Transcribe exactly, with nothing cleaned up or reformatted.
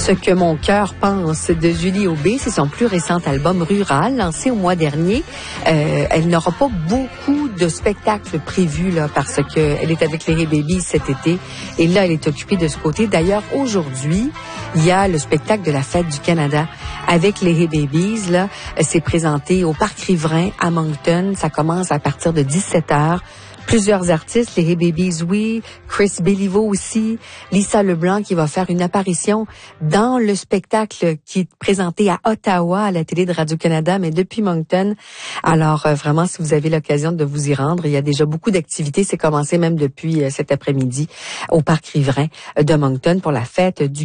Ce que mon cœur pense de Julie Aubé, c'est son plus récent album Rural, lancé au mois dernier. Euh, elle n'aura pas beaucoup de spectacles prévus là, parce que elle est avec les Hey Babies cet été. Et là, elle est occupée de ce côté. D'ailleurs, aujourd'hui, il y a le spectacle de la Fête du Canada avec les Hey Babies. Là, c'est présenté au Parc Riverain à Moncton. Ça commence à partir de dix-sept heures. Plusieurs artistes, les Hey Babies, oui, Chris Béliveau aussi, Lisa Leblanc qui va faire une apparition dans le spectacle qui est présenté à Ottawa, à la télé de Radio-Canada, mais depuis Moncton. Alors, euh, vraiment, si vous avez l'occasion de vous y rendre, il y a déjà beaucoup d'activités. C'est commencé même depuis euh, cet après-midi au Parc Riverain de Moncton pour la fête du